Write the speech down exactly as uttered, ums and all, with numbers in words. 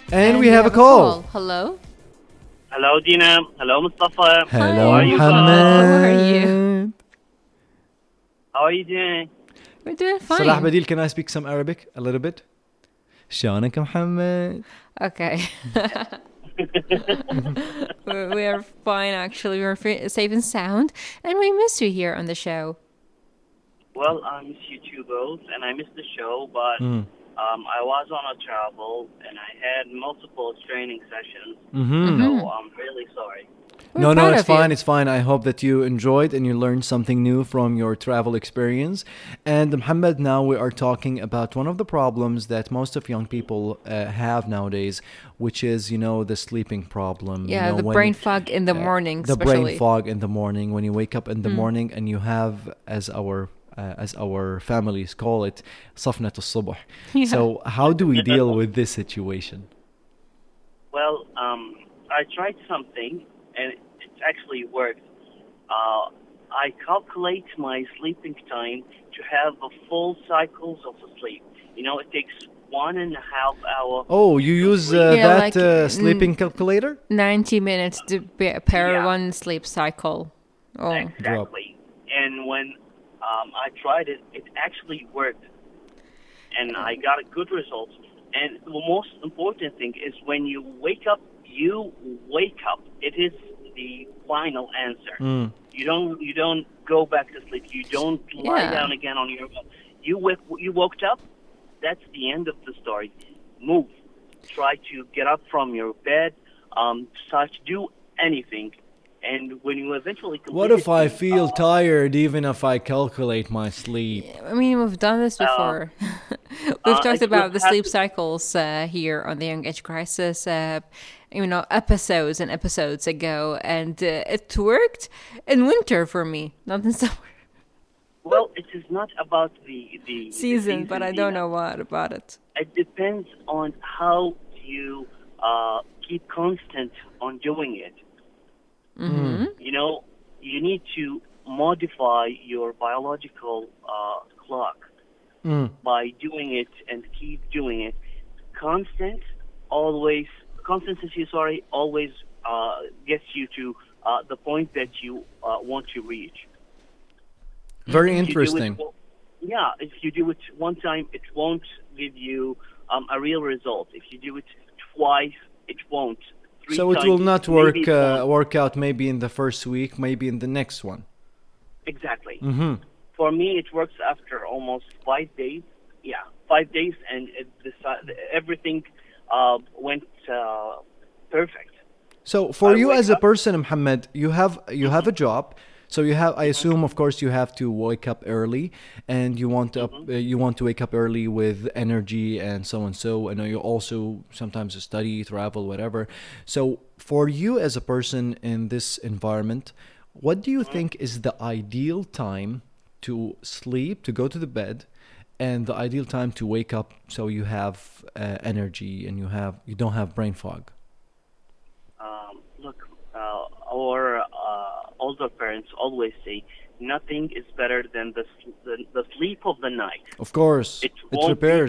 And, and we, we have, have a call. call. Hello. Hello, Dina. Hello, Mustafa. Hello, Hi. Muhammad. How are you? How are you doing? We're doing fine. Salah Badil, can I speak some Arabic a little bit? شلونك محمد? Okay. We are fine, actually. We're safe and sound, and we miss you here on the show. Well, I miss you too both, and I missed the show, but mm. um, I was on a travel, and I had multiple training sessions, mm-hmm. so I'm really sorry. We're no, no, it's fine, you. it's fine. I hope that you enjoyed and you learned something new from your travel experience. And Muhammad, now we are talking about one of the problems that most of young people uh, have nowadays, which is, you know, the sleeping problem. Yeah, you know, the when, brain fog in the uh, morning, The especially. brain fog in the morning, when you wake up in the mm. morning and you have, as our uh, as our families call it, صفنة الصبح. Yeah. So how do we deal with this situation? Well, um, I tried something, and it actually worked. Uh, I calculate my sleeping time to have the full cycles of the sleep. You know, it takes one and a half hour. Oh, you use uh, yeah, that like, uh, sleeping mm, calculator? ninety minutes to be per yeah. one sleep cycle. Oh. Exactly. And when um, I tried it, it actually worked. And I got a good result. And the most important thing is when you wake up, you wake up. It is the final answer. Mm. You don't you don't go back to sleep. You don't lie yeah. down again on your bed. You wake, you woke up. That's the end of the story. Move. Try to get up from your bed. Um, start to do anything. And when you eventually complete What if it, I feel uh, tired even if I calculate my sleep? I mean, we've done this before. Uh, we've uh, talked about the sleep cycles uh, here on the Young Age Crisis, uh, you know, episodes and episodes ago. And uh, it worked in winter for me, not in summer. Well, it is not about the, the, season, the season, but I don't know what about it. It depends on how you uh, keep constant on doing it. Mm-hmm. You know, you need to modify your biological uh, clock mm. by doing it and keep doing it. Constant, always, consistency, sorry, always uh, gets you to uh, the point that you uh, want to reach. Very if interesting. It, yeah, if you do it one time, it won't give you um, a real result. If you do it twice, it won't. Three so it times, will not work uh, won't. work out maybe in the first week, maybe in the next one. Exactly. Mm-hmm. For me, it works after almost five days. Yeah, five days, and it, the, everything uh, went uh, perfect. So for I you as up, a person, Muhammad, you have you mm-hmm. have a job. So you have, I assume, of course, you have to wake up early, and you want to, mm-hmm. uh, you want to wake up early with energy and so and so. I know you also sometimes study, travel, whatever. So for you as a person in this environment, what do you mm-hmm. think is the ideal time to sleep, to go to the bed, and the ideal time to wake up so you have uh, energy and you have you don't have brain fog? Um, look, uh, our uh, older parents always say nothing is better than the the, the sleep of the night. Of course, it, it repairs.